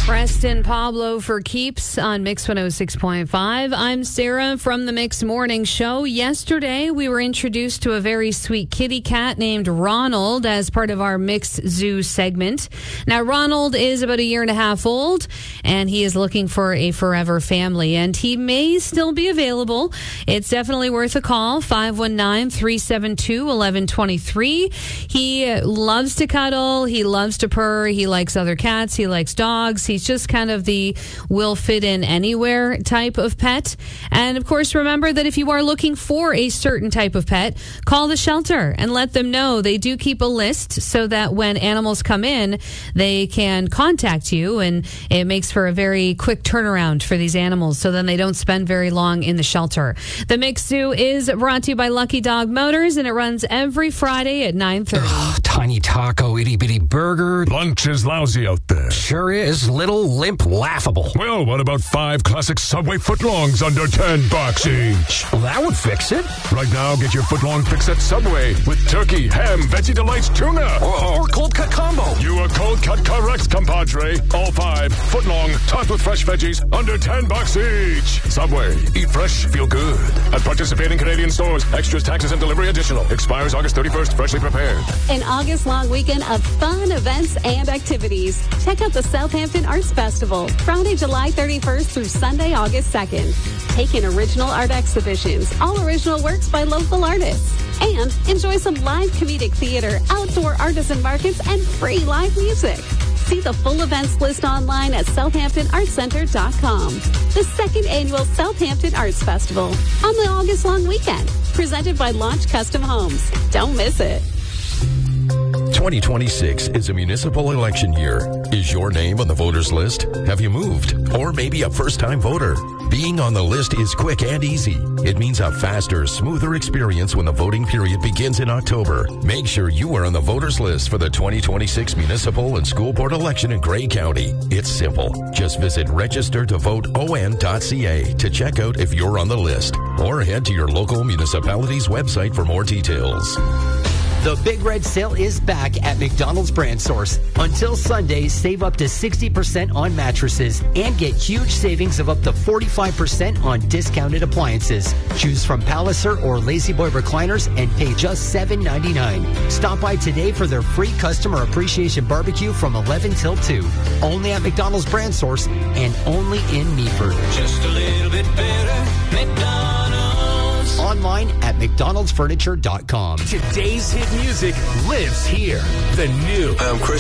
Preston Pablo for Keeps on Mix 106.5. I'm Sarah from the Mix Morning Show. Yesterday, we were introduced to a very sweet kitty cat named Ronald as part of our Mix Zoo segment. Now, Ronald is about 1.5 years old, and he is looking for a forever family, and he may still be available. It's definitely worth a call, 519-372-1123. He loves to cuddle. He loves to purr. He likes other cats. He likes dogs. He's just kind of the will fit in anywhere type of pet. And of course, remember that if you are looking for a certain type of pet, call the shelter and let them know. They do keep a list so that when animals come in, they can contact you, and it makes for a very quick turnaround for these animals, so then they don't spend very long in the shelter. The Mix Zoo is brought to you by Lucky Dog Motors, and it runs every Friday at 9:30. Tiny taco, itty-bitty burger. Lunch is lousy out there. Sure is. Little, limp, laughable. Well, what about 5 classic Subway footlongs under $10 each? Well, that would fix it. Right now, get your footlong fix at Subway with turkey, ham, Veggie Delights, tuna. Or cold cut combo. You are cold cut correct, compadre. All 5 footlong, topped with fresh veggies, under $10 each. Subway. Eat fresh, feel good. At participating Canadian stores. Extras, taxes, and delivery additional. Expires August 31st. Freshly prepared. An August-long weekend of fun events and activities. Check out the Southampton Arts Festival, Friday, July 31st through Sunday, August 2nd. Take in original art exhibitions, all original works by local artists. And enjoy some live comedic theater, outdoor artisan markets, and free live music. See the full events list online at southamptonartscenter.com. The second annual Southampton Arts Festival on the August-long weekend. Presented by Launch Custom Homes. Don't miss it. 2026 is a municipal election year. Is your name on the voters list? Have you moved? Or maybe a first-time voter? Being on the list is quick and easy. It means a faster, smoother experience when the voting period begins in October. Make sure you are on the voters list for the 2026 municipal and school board election in Grey County. It's simple. Just visit registertovoteon.ca to check out if you're on the list, or head to your local municipality's website for more details. The Big Red Sale is back at McDonald's Brand Source. Until Sunday, save up to 60% on mattresses and get huge savings of up to 45% on discounted appliances. Choose from Palliser or Lazy Boy recliners and pay just $7.99. Stop by today for their free customer appreciation barbecue from 11 till 2. Only at McDonald's Brand Source and only in Meaford. Just a little bit better, McDonald's. Online at mcdonaldsfurniture.com. Today's hit music lives here. The new. I'm Chris.